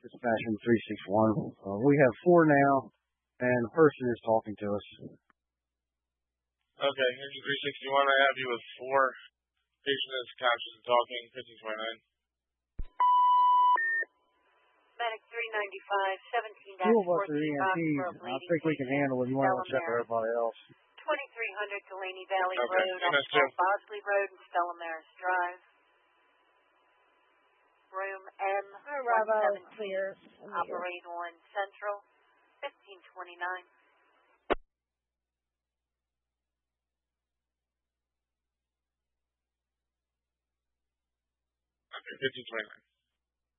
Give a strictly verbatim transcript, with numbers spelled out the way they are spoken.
Dispatching three six one. Uh, we have four now, and the person is talking to us. Okay, engine three sixty-one, I have you with four. Patient is conscious and talking, fifteen twenty-nine. Medic three ninety-five, seventeen Two of us are fourteen, E M Ts. I think we can handle it. You want to check with everybody else. twenty-three hundred Delaney Valley Okay, Road, M S two. off Bosley Road and Stella Maris Drive. Room M one seventeen, operate on Central, fifteen twenty-nine. Okay, fifteen twenty-nine.